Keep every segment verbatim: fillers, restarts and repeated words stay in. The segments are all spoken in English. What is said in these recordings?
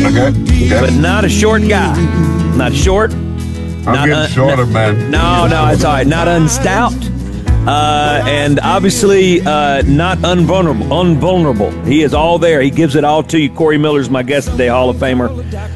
Okay. okay. But not a short guy. Not short. I'm not getting un- shorter, no, man. No, no, it's all right. Not unstout. Uh, and obviously uh, not unvulnerable. Unvulnerable. He is all there. He gives it all to you. Corey Miller's my guest today, Hall of Famer,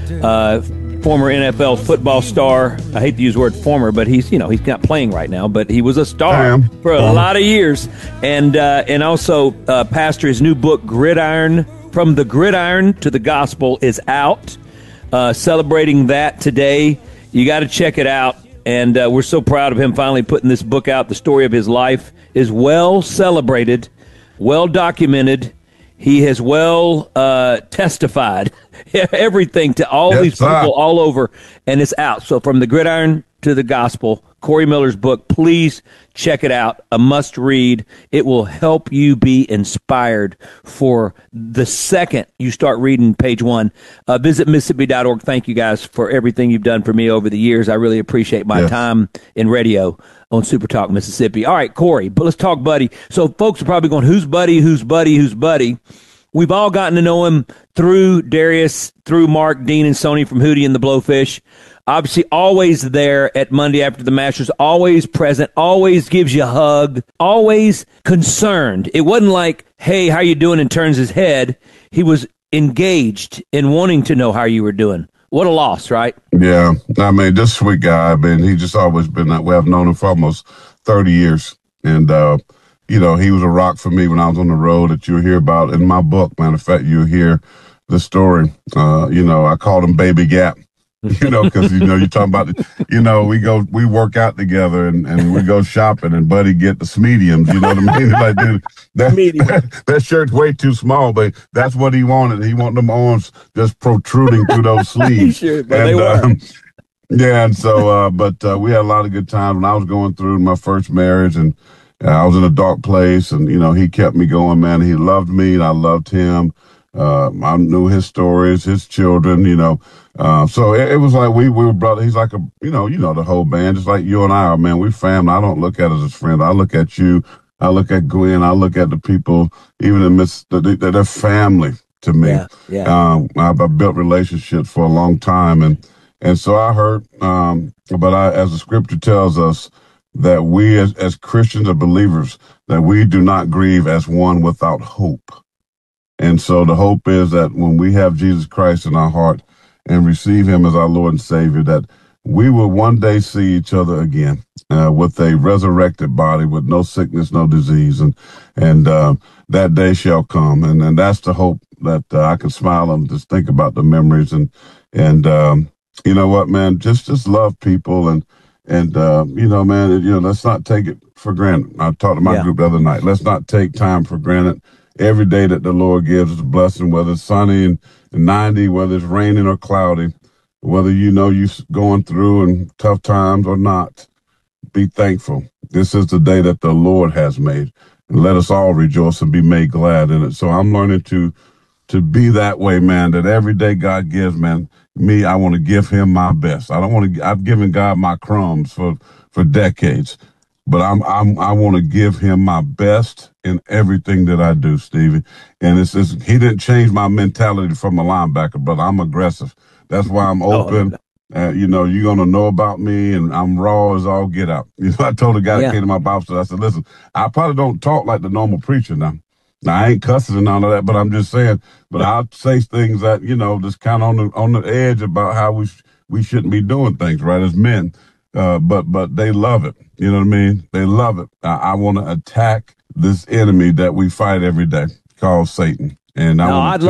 uh, former N F L football star. I hate to use the word former, but he's you know he's not playing right now, but he was a star for a lot of years. And uh, and also uh, pastor. His new book, Gridiron, From the Gridiron to the Gospel, is out. Uh, celebrating that today. You got to check it out. And uh, we're so proud of him finally putting this book out. The story of his life is well celebrated, well documented. He has well uh, testified everything to all yes, these people sir. all over, and it's out. So from the Gridiron to the Gospel, Corey Miller's book, please check it out. A must read. It will help you be inspired for the second you start reading page one. Uh, visit Mississippi dot org. Thank you guys for everything you've done for me over the years. I really appreciate my yes. time in radio on Super Talk Mississippi. All right, Corey, but let's talk Buddy. So folks are probably going, who's Buddy, who's Buddy, who's Buddy? We've all gotten to know him through Darius, through Mark, Dean, and Sony from Hootie and the Blowfish. Obviously, always there at Monday after the Masters, always present, always gives you a hug, always concerned. It wasn't like, hey, how you doing, and turns his head. He was engaged in wanting to know how you were doing. What a loss, right? Yeah. I mean, this sweet guy, I mean, he just always been that way. I've known him for almost thirty years. And, uh, you know, he was a rock for me when I was on the road that you'll hear about in my book. Matter of fact, you'll hear the story. Uh, you know, I called him Baby Gap. You know, because, you know, you're talking about, you know, we go, we work out together and, and we go shopping and Buddy get the mediums. You know what I mean? Like, dude, that, that, that shirt's way too small, but that's what he wanted. He wanted them arms just protruding through those sleeves. Sure, but and, they were. Um, yeah. And so, uh, but uh, we had a lot of good times when I was going through my first marriage, and uh, I was in a dark place, and, you know, he kept me going, man. He loved me and I loved him. Uh, I knew his stories, his children, you know. Uh, so it, it was like we, we were brothers. He's like a, you know, you know, the whole band, just like you and I are, man. We family. I don't look at us as friends. I look at you. I look at Gwen. I look at the people, even in midst, they're, they're family to me. Yeah, yeah. Um, I've, I've built relationships for a long time. And, and so I heard, um, but I, as the scripture tells us, that we as, as Christians or believers, that we do not grieve as one without hope. And so the hope is that when we have Jesus Christ in our heart and receive him as our Lord and Savior, that we will one day see each other again uh, with a resurrected body, with no sickness, no disease. And and uh, that day shall come. And, and that's the hope that uh, I can smile and just think about the memories. And, and um, you know what, man, just just love people. And, and uh, you know, man, you know, let's not take it for granted. I talked to my Yeah. group the other night. Let's not take time for granted. Every day that the Lord gives is a blessing, whether it's sunny and ninety, whether it's raining or cloudy, whether you know you're going through and tough times or not, be thankful. This is the day that the Lord has made, and let us all rejoice and be made glad in it. So I'm learning to to be that way, man, that every day God gives, man, me, I want to give him my best. I don't want to, I've given God my crumbs for, for decades. But I'm I'm I want to give him my best in everything that I do, Stevie. And it's, it's he didn't change my mentality from a linebacker, but I'm aggressive. That's why I'm open. Oh, uh, you know, you're gonna know about me, and I'm raw as all get out. You know, I told a guy Yeah. that came to my Bible study, I said, listen, I probably don't talk like the normal preacher now. Now I ain't cussing and all of that, but I'm just saying. But I'll say things that, you know, just kind of on the on the edge about how we sh- we shouldn't be doing things, right, as men. Uh, but but they love it. You know what I mean? They love it. I, I want to attack this enemy that we fight every day called Satan. And I No, want I'd to